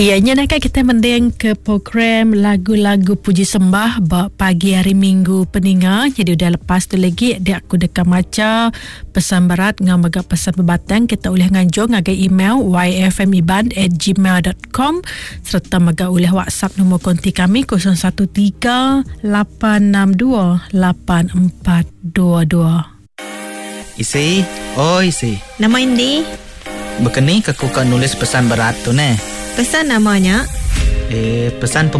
Ianya nak kita mendeng ke program lagu-lagu puji sembah pagi hari Minggu peninga. Jadi udah lepas tu lagi dia aku dekat maca pesan berat dengan megak pesan berbatang. Kita boleh nganjur ngagai email yfmiban@gmail.com serta megak boleh WhatsApp nombor konti kami 013-862-8422. Isi, isi. Nama Indi? Bekeni ke aku kan nulis pesan berat tu ne. Pesan namanya? Pesan